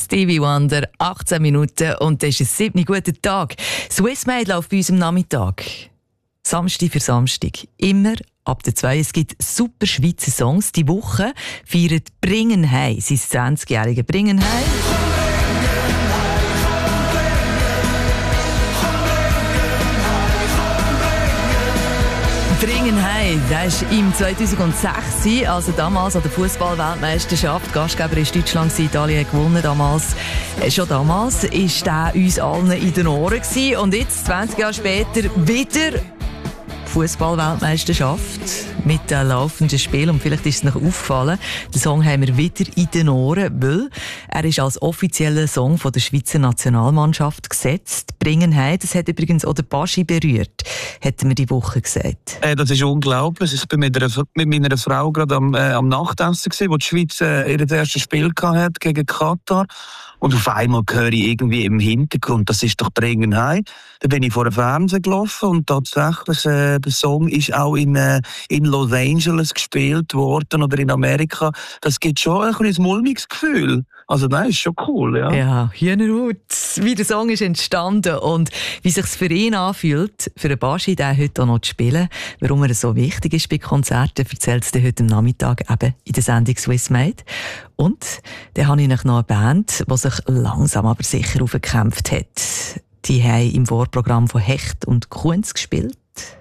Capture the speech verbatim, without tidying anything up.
Stevie Wonder, achtzehn Minuten und das ist ein siebter guter Tag. Swissmade läuft bei uns am Nachmittag. Samstag für Samstag. Immer ab der zwei. Es gibt super Schweizer Songs. Die Woche feiert Bringenheim sein zwanzigjährige Bringenheim. Bringenheim, das war im zweitausendsechs, also damals an der Fußball-Weltmeisterschaft. Gastgeber war Deutschland, Italien hat gewonnen damals. Schon damals war der uns allen in den Ohren gewesen. Und jetzt, zwanzig Jahre später, wieder Fußball-Weltmeisterschaft mit dem laufenden Spiel. Und vielleicht ist es noch aufgefallen, den Song haben wir wieder in den Ohren, weil er ist als offizieller Song von der Schweizer Nationalmannschaft gesetzt. Bringenheim, das hat übrigens auch der Baschi berührt, hätten wir die Woche gesagt. Äh, das ist unglaublich. Ich war mit, mit meiner Frau gerade am, äh, am Nachtessen gewesen, wo die Schweiz äh, ihr erstes Spiel hatte gegen Katar. Und auf einmal höre ich irgendwie im Hintergrund, das ist doch Bringenheim. Da bin ich vor dem Fernsehen gelaufen und tatsächlich, äh, der Song ist auch in, äh, in Los Angeles gespielt worden oder in Amerika. Das gibt schon ein kleines mulmiges Gefühl. Also nein, ist schon cool, ja. Ja, Hühnerhaut, wie der Song ist entstanden und wie sich's für ihn anfühlt, für den Baschi, den heute auch noch zu spielen, warum er so wichtig ist bei Konzerten, erzählt es heute am Nachmittag eben in der Sendung Swissmade. Und dann habe ich noch eine Band, die sich langsam aber sicher aufgekämpft hat. Die haben im Vorprogramm von Hecht und Kunz gespielt.